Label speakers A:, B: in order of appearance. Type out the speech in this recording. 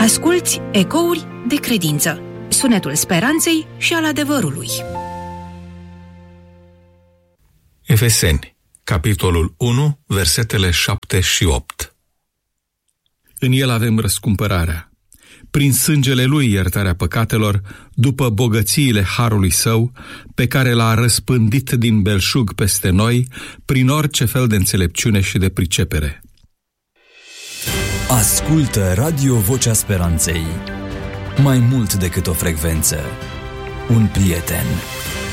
A: Asculți Ecouri de credință, sunetul speranței și al adevărului.
B: Efeseni, capitolul 1, versetele 7 și 8.
C: În el avem răscumpărarea, prin sângele lui iertarea păcatelor, după bogățiile harului său, pe care l-a răspândit din belșug peste noi, prin orice fel de înțelepciune și de pricepere.
D: Ascultă Radio Vocea Speranței. Mai mult decât o frecvență, un prieten.